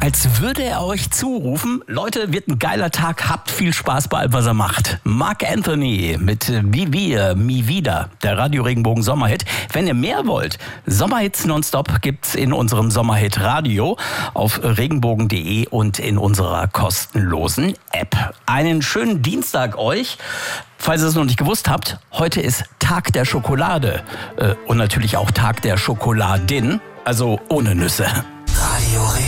Als würde er euch zurufen, Leute, wird ein geiler Tag, habt viel Spaß bei allem, was er macht. Marc Anthony mit Wie wir, Mi wieder, der Radio Regenbogen Sommerhit. Wenn ihr mehr wollt, Sommerhits nonstop gibt's in unserem Sommerhit Radio auf regenbogen.de und in unserer kostenlosen App. Einen schönen Dienstag euch. Falls ihr es noch nicht gewusst habt, heute ist Tag der Schokolade und natürlich auch Tag der Schokoladin, also ohne Nüsse.